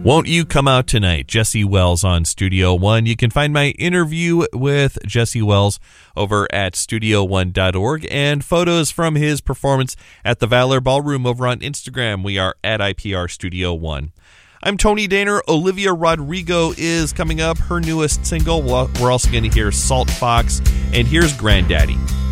Won't You Come Out Tonight? Jesse Wells on Studio One. You can find my interview with Jesse Wells over at studio1.org and photos from his performance at the Valor Ballroom over on Instagram. We are at IPR Studio One. I'm Tony Daner. Olivia Rodrigo is coming up, her newest single. We're also going to hear Salt Fox, and here's Granddaddy.